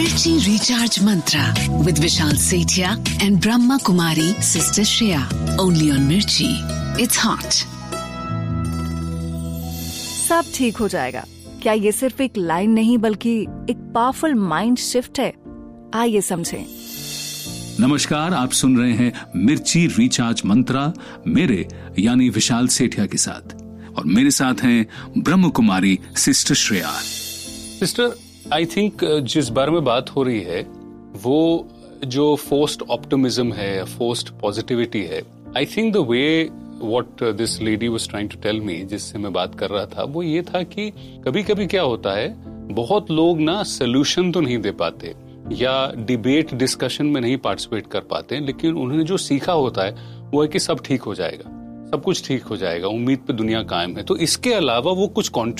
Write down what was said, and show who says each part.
Speaker 1: Mirchi Recharge Mantra with Vishal Sethia and Brahma Kumari Sister Shreya. Only on Mirchi. It's hot.
Speaker 2: सब ठीक हो जाएगा। क्या ये सिर्फ एक लाइन नहीं बल्कि एक पावरफुल माइंड शिफ्ट है? आइए समझें।
Speaker 3: नमस्कार, आप सुन रहे हैं मिर्ची रिचार्ज मंत्रा मेरे यानी विशाल सेठिया के साथ, और मेरे साथ हैं Brahma Kumari sister Shreya.
Speaker 4: Sister, I think जिस बारे में बात हो रही है वो जो फोर्स्ड ऑप्टिमिज्म है, फोर्स्ड पॉजिटिविटी है, I think the way what this lady was trying to tell me, जिससे मैं बात कर रहा था, वो ये था कि कभी कभी क्या होता है, बहुत लोग ना सोल्यूशन तो नहीं दे पाते या डिबेट डिस्कशन में नहीं पार्टिसिपेट कर पाते, लेकिन उन्होंने जो सीखा होता है वो है कि सब ठीक हो जाएगा, सब कुछ ठीक हो जाएगा, उम्मीद पे दुनिया कायम है। तो इसके अलावा वो कुछ